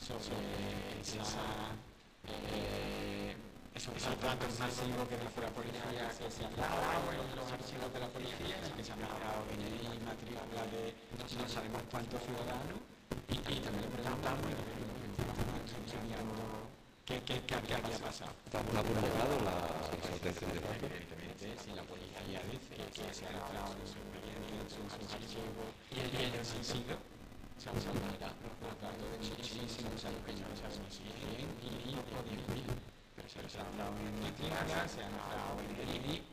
sobre esos datos masivos que dice la policía que se han dado en los archivos de la policía y que se han dado DNI y matrícula de no sabemos cuántos ciudadanos y también le preguntamos y qué había pasado. ¿Está publicado la obtención de datos? Evidentemente, si la policía dice que se ha entrado en sus archivos y ellos han sido, se han hablado de muchísimos años que no sabemos si 100 y 10.000, pero se han entrado en Nicaragua, se han entrado en Delhi